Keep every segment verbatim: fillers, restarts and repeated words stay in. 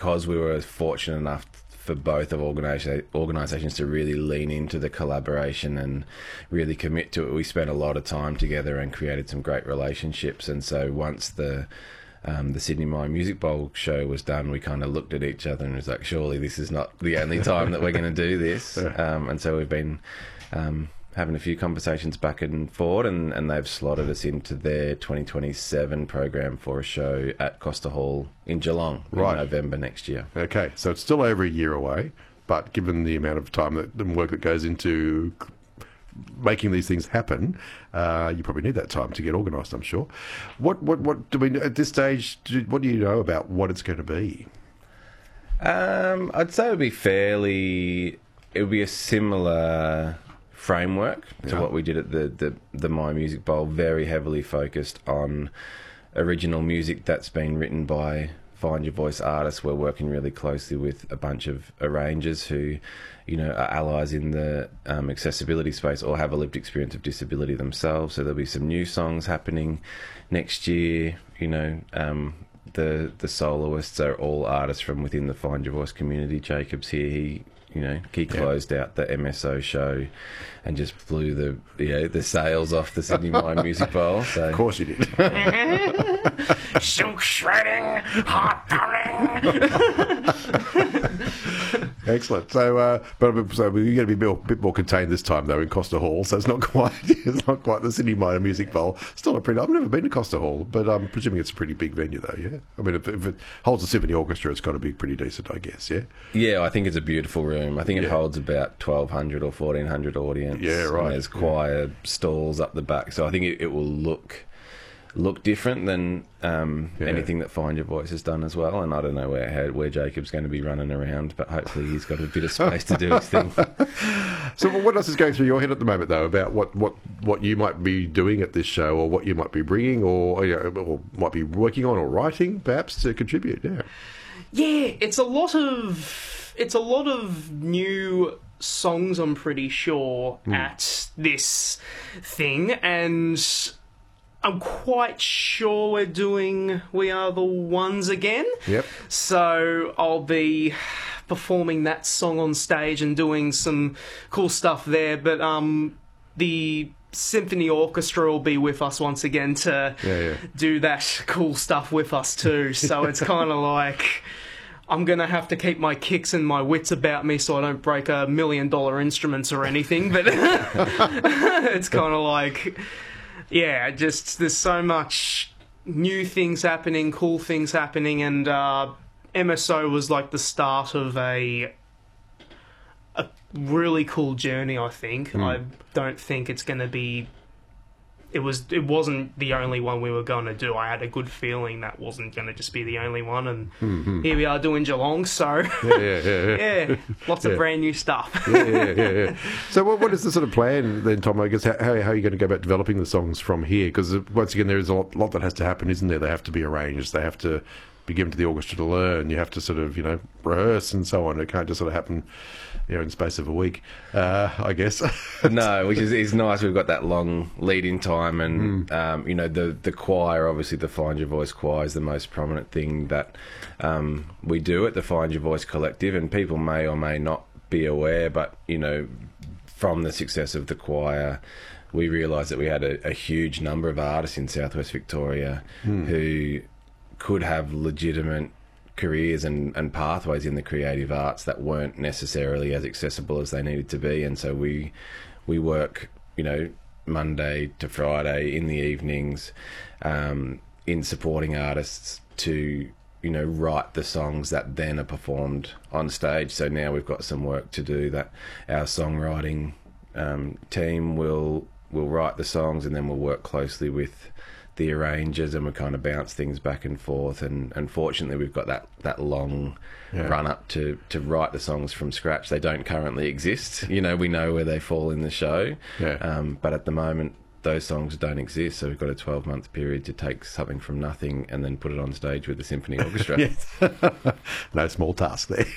because we were fortunate enough for both of organisa- organisations to really lean into the collaboration and really commit to it, we spent a lot of time together and created some great relationships. And so once the um, the Sydney Mine Music Bowl show was done, we kind of looked at each other and was like, surely this is not the only time that we're going to do this. Um, and so we've been um, having a few conversations back and forward, and, and they've slotted us into their twenty twenty-seven program for a show at Costa Hall in Geelong in Right. November next year. Okay, so it's still over a year away, but given the amount of time that the work that goes into making these things happen, uh, you probably need that time to get organised, I'm sure. What what what do we at this stage? Do, what do you know about what it's going to be? Um, I'd say it would be fairly. It would be a similar framework to Yeah. what we did at the, the the My Music Bowl. Very heavily focused on original music that's been written by Find Your Voice artists. We're working really closely with a bunch of arrangers who, you know, are allies in the um, accessibility space or have a lived experience of disability themselves. So there'll be some new songs happening next year. You know, um, the the soloists are all artists from within the Find Your Voice community. Jacob's here. He, you know, he closed yeah. out the M S O show and just blew the you know, the sails off the Sydney Mine Music Bowl. So. Of course you did. Silk shredding, hot thumbing. Excellent. So, uh, but so you're going to be a bit, bit more contained this time, though, in Costa Hall. So it's not quite it's not quite the Sydney Mine Music Bowl. Still a pretty. I've never been to Costa Hall, but I'm presuming it's a pretty big venue, though. Yeah. I mean, if, if it holds a symphony orchestra, it's got to be pretty decent, I guess. Yeah. Yeah, I think it's a beautiful room. I think it Yeah. holds about twelve hundred or fourteen hundred audience. Yeah, right. And there's choir stalls up the back, so I think it, it will look look different than um, Yeah. anything that Find Your Voice has done as well. And I don't know where how, where Jacob's going to be running around, but hopefully he's got a bit of space to do his thing. So what else is going through your head at the moment, though, about what, what, what you might be doing at this show, or what you might be bringing, or, you know, or might be working on or writing, perhaps, to contribute? Yeah. Yeah, it's a lot of it's a lot of new songs, I'm pretty sure, at this thing, and I'm quite sure we're doing We Are the Ones again. Yep. So I'll be performing that song on stage and doing some cool stuff there, but um the symphony orchestra will be with us once again to Yeah, yeah. do that cool stuff with us too. So it's kind of like I'm going to have to keep my kicks and my wits about me so I don't break a million dollar instruments or anything. But it's kind of like, yeah, just there's so much new things happening, cool things happening. And uh, M S O was like the start of a a really cool journey, I think. Mm. I don't think it's going to be... It was. It wasn't the only one we were going to do. I had a good feeling that wasn't going to just be the only one, and Mm-hmm. here we are doing Geelong. So Yeah, yeah, yeah. yeah. yeah, lots Yeah. of brand new stuff. yeah, yeah, yeah, yeah. So, what, what is the sort of plan then, Tom? I guess how, how are you going to go about developing the songs from here? Because once again, there is a lot, lot that has to happen, isn't there? They have to be arranged. They have to be given to the orchestra to learn. You have to sort of, you know, rehearse and so on. It can't just sort of happen, you know, in the space of a week, uh, I guess. No, which is, is nice. We've got that long lead-in time, and um, you know, the the choir, obviously the Find Your Voice choir is the most prominent thing that um, we do at the Find Your Voice Collective, and people may or may not be aware, but you know, from the success of the choir, we realised that we had a, a huge number of artists in Southwest Victoria who could have legitimate careers and, and pathways in the creative arts that weren't necessarily as accessible as they needed to be. And so we we work, you know, Monday to Friday in the evenings um, in supporting artists to, you know, write the songs that then are performed on stage. So now we've got some work to do that our songwriting um, team will will write the songs, and then we'll work closely with the arrangers, and we kind of bounce things back and forth. And unfortunately, we've got that that long Yeah. run up to to write the songs from scratch. They don't currently exist. You know, we know where they fall in the show, Yeah. um, but at the moment, those songs don't exist. So we've got a twelve month period to take something from nothing and then put it on stage with the symphony orchestra. Yes. No small task there.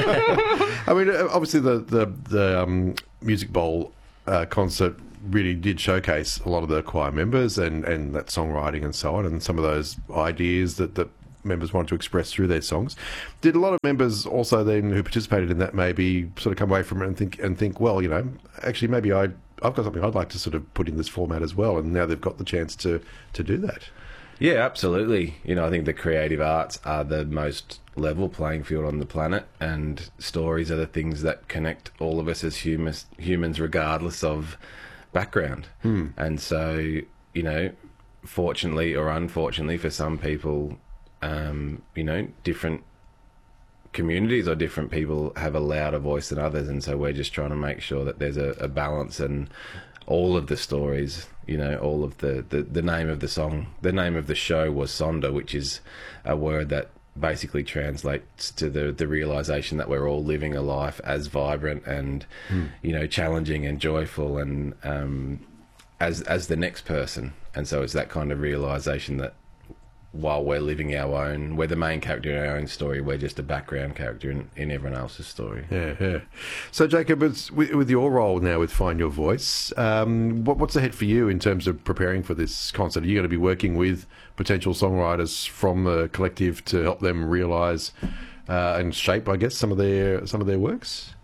I mean, obviously the the, the um, Music Bowl uh, concert really did showcase a lot of the choir members and, and that songwriting and so on, and some of those ideas that, that members wanted to express through their songs. Did a lot of members also then who participated in that maybe sort of come away from it and think and think, well, you know, actually maybe I I've got something I'd like to sort of put in this format as well, and now they've got the chance to to do that. Yeah, absolutely. You know, I think the creative arts are the most level playing field on the planet, and stories are the things that connect all of us as humans, humans regardless of background. Hmm. And so, you know, fortunately or unfortunately for some people, um, you know, different communities or different people have a louder voice than others, and so we're just trying to make sure that there's a, a balance and all of the stories, you know, all of the, the, the name of the song, the name of the show was Sonder, which is a word that basically translates to the, the realisation that we're all living a life as vibrant and, mm. you know, challenging and joyful and um, as as the next person. And so it's that kind of realisation that while we're living our own, we're the main character in our own story, we're just a background character in, in everyone else's story. Yeah, yeah. So, Jacob, it's, with, with your role now with Find Your Voice, um, what, what's ahead for you in terms of preparing for this concert? Are you going to be working with potential songwriters from the collective to help them realise uh, and shape, I guess, some of their some of their works?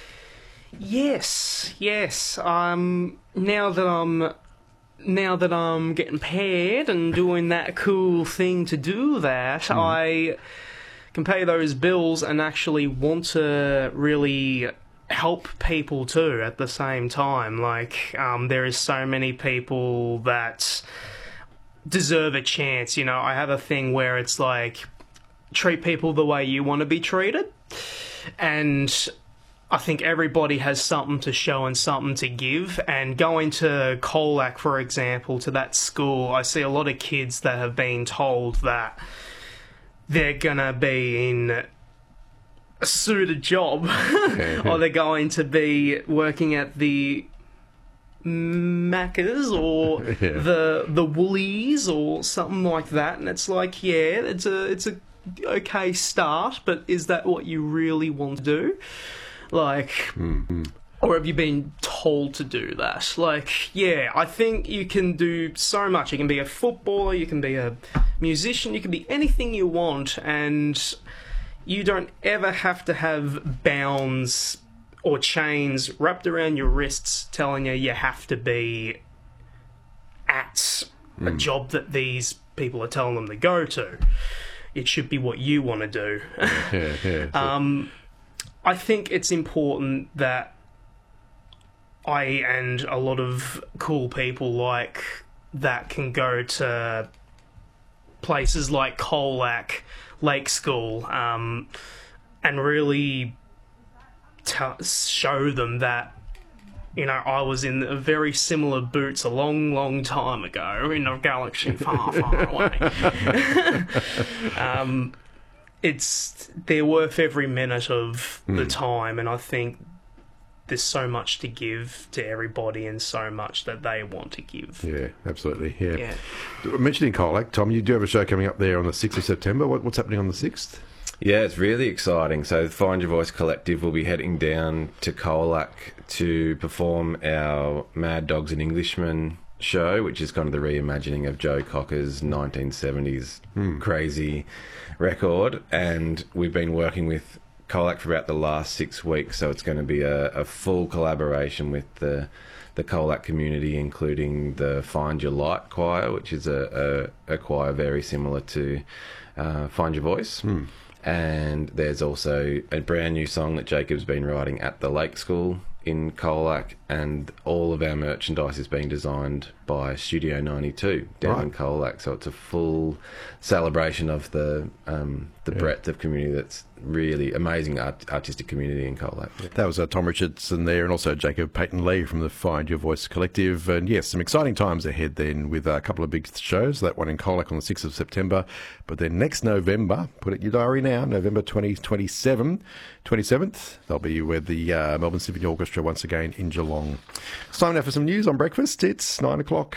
Yes, yes. Um, now that I'm now that I'm getting paired and doing that cool thing to do that, mm. I can pay those bills and actually want to really help people too at the same time. Like, um, there is so many people that deserve a chance. You know, I have a thing where it's like, treat people the way you want to be treated. And I think everybody has something to show and something to give, and going to Colac, for example, to that school, I see a lot of kids that have been told that they're gonna be in a suited job or they're going to be working at the Macca's or yeah. the the Woolies or something like that, and it's like, yeah, it's a it's a okay start, but is that what you really want to do? Like, mm-hmm. or have you been told to do that? Like, yeah, I think you can do so much. You can be a footballer, you can be a musician, you can be anything you want, and you don't ever have to have bounds or chains wrapped around your wrists telling you you have to be at mm. a job that these people are telling them to go to. It should be what you want to do. yeah, yeah, so. um, I think it's important that I and a lot of cool people like that can go to places like Colac, Lake School, um, and really t- show them that, you know, I was in a very similar boots a long, long time ago in a galaxy far, far away. um, it's they're worth every minute of mm. the time, and I think there's so much to give to everybody and so much that they want to give. Yeah, absolutely. Yeah. yeah. Mentioning Colac, Tom, you do have a show coming up there on the sixth of September. What, what's happening on the sixth? Yeah, it's really exciting. So Find Your Voice Collective will be heading down to Colac to perform our Mad Dogs and Englishmen show, which is kind of the reimagining of Joe Cocker's nineteen seventies hmm. crazy record. And we've been working with Colac for about the last six weeks, so it's going to be a, a full collaboration with the the Colac community, including the Find Your Light choir, which is a, a, a choir very similar to uh, Find Your Voice. Hmm. And there's also a brand new song that Jacob's been writing at the Lake School in Colac, and all of our merchandise is being designed by Studio ninety-two down right. in Colac. So it's a full celebration of the um, the yeah. breadth of community that's really amazing art- artistic community in Colac. Yeah. That was uh, Tom Richardson there, and also Jacob Payton-Lee from the Find Your Voice Collective. And yes, some exciting times ahead then with a couple of big shows. That one in Colac on the sixth of September, but then next November, put it in your diary now, November twenty twenty-seven, twenty-seventh, they'll be with the uh, Melbourne Symphony Orchestra once again in Geelong. It's time now for some news on breakfast. It's nine o'clock.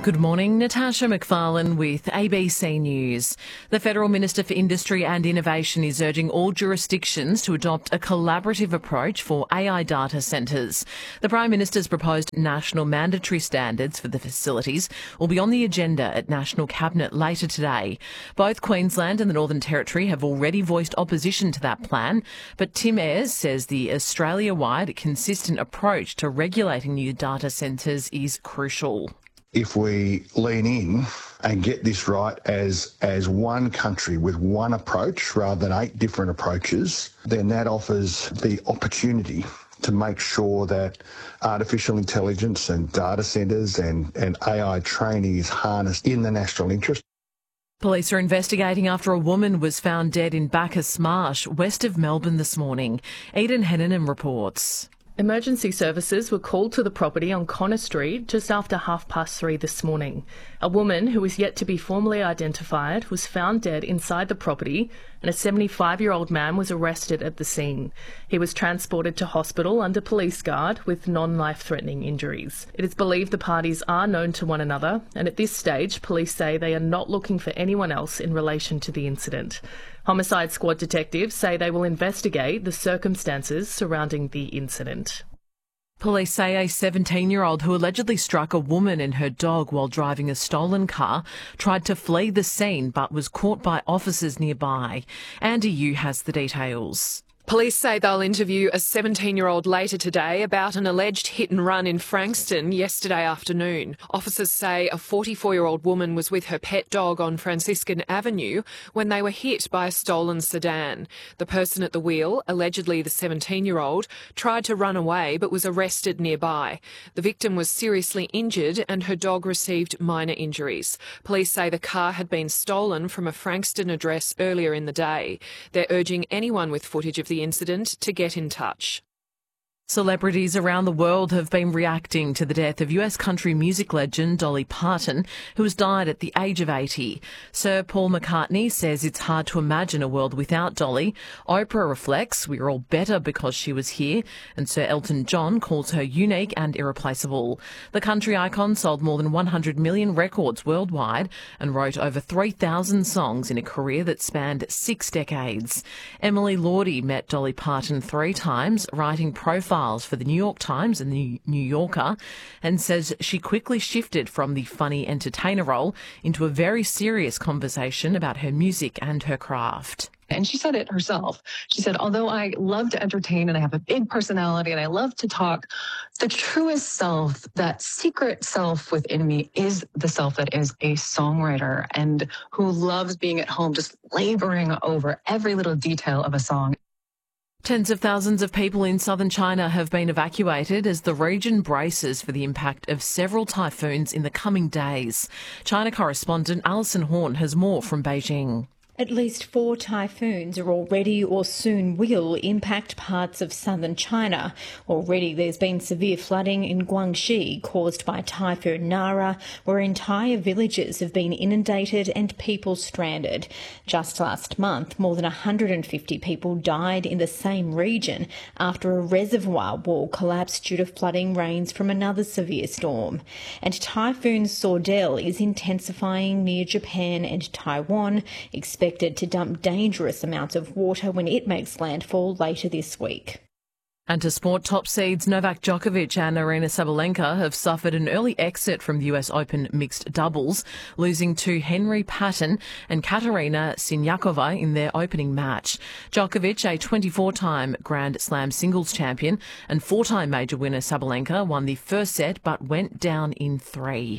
Good morning, Natasha McFarlane with A B C News. The Federal Minister for Industry and Innovation is urging all jurisdictions to adopt a collaborative approach for A I data centres. The Prime Minister's proposed national mandatory standards for the facilities will be on the agenda at National Cabinet later today. Both Queensland and the Northern Territory have already voiced opposition to that plan, but Tim Ayres says the Australia-wide consistent approach to regulating new data centres is crucial. If we lean in and get this right as as one country with one approach rather than eight different approaches, then that offers the opportunity to make sure that artificial intelligence and data centres and, and A I training is harnessed in the national interest. Police are investigating after a woman was found dead in Bacchus Marsh, west of Melbourne this morning. Eden Henningham reports. Emergency services were called to the property on Connor Street just after half past three this morning. A woman who is yet to be formally identified was found dead inside the property, and a seventy-five-year-old man was arrested at the scene. He was transported to hospital under police guard with non-life-threatening injuries. It is believed the parties are known to one another, and at this stage, police say they are not looking for anyone else in relation to the incident. Homicide Squad detectives say they will investigate the circumstances surrounding the incident. Police say a seventeen-year-old who allegedly struck a woman and her dog while driving a stolen car tried to flee the scene but was caught by officers nearby. Andy Yu has the details. Police say they'll interview a seventeen-year-old later today about an alleged hit and run in Frankston yesterday afternoon. Officers say a forty-four-year-old woman was with her pet dog on Franciscan Avenue when they were hit by a stolen sedan. The person at the wheel, allegedly the seventeen-year-old, tried to run away but was arrested nearby. The victim was seriously injured and her dog received minor injuries. Police say the car had been stolen from a Frankston address earlier in the day. They're urging anyone with footage of the incident to get in touch. Celebrities around the world have been reacting to the death of U S country music legend Dolly Parton, who has died at the age of eighty. Sir Paul McCartney says it's hard to imagine a world without Dolly. Oprah reflects, we're all better because she was here. And Sir Elton John calls her unique and irreplaceable. The country icon sold more than one hundred million records worldwide and wrote over three thousand songs in a career that spanned six decades. Emily Lordy met Dolly Parton three times, writing profiles for the New York Times and the New Yorker, and says she quickly shifted from the funny entertainer role into a very serious conversation about her music and her craft. And she said it herself. She said, although I love to entertain and I have a big personality and I love to talk, the truest self, that secret self within me is the self that is a songwriter and who loves being at home, just laboring over every little detail of a song. Tens of thousands of people in southern China have been evacuated as the region braces for the impact of several typhoons in the coming days. China correspondent Alison Horn has more from Beijing. At least four typhoons are already or soon will impact parts of southern China. Already there's been severe flooding in Guangxi caused by Typhoon Nara, where entire villages have been inundated and people stranded. Just last month, more than one hundred fifty people died in the same region after a reservoir wall collapsed due to flooding rains from another severe storm. And Typhoon Sordell is intensifying near Japan and Taiwan, expected to dump dangerous amounts of water when it makes landfall later this week. And to sport, top seeds Novak Djokovic and Aryna Sabalenka have suffered an early exit from the U S Open mixed doubles, losing to Henry Patton and Katerina Siniakova in their opening match. Djokovic, a twenty-four-time Grand Slam singles champion and four-time major winner Sabalenka, won the first set but went down in three.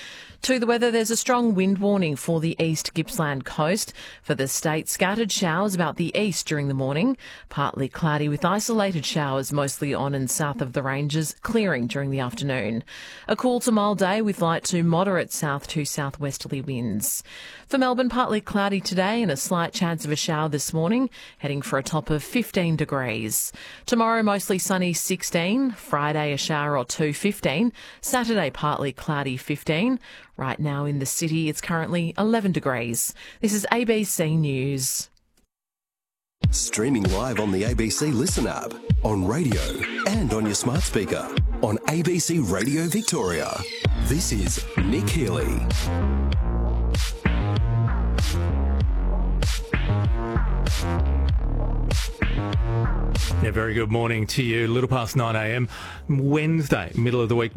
To the weather, there's a strong wind warning for the East Gippsland coast. For the state, scattered showers about the east during the morning, partly cloudy with isolated showers mostly on and south of the ranges, clearing during the afternoon. A cool to mild day with light to moderate south to southwesterly winds. For Melbourne, partly cloudy today and a slight chance of a shower this morning, heading for a top of fifteen degrees. Tomorrow, mostly sunny, sixteen. Friday, a shower or two, fifteen. Saturday, partly cloudy, fifteen. Right now in the city, it's currently eleven degrees. This is A B C News. Streaming live on the A B C Listen app, on radio and on your smart speaker. On A B C Radio Victoria. This is Nick Healy. Yeah, very good morning to you. Little past nine a m, Wednesday, middle of the week.